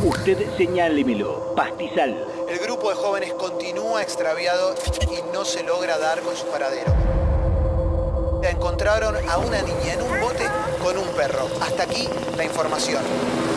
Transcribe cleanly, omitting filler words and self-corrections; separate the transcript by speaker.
Speaker 1: Usted señálemelo, pastizal.
Speaker 2: El grupo de jóvenes continúa extraviado y no se logra dar con su paradero. Encontraron a una niña en un bote con un perro. Hasta aquí la información.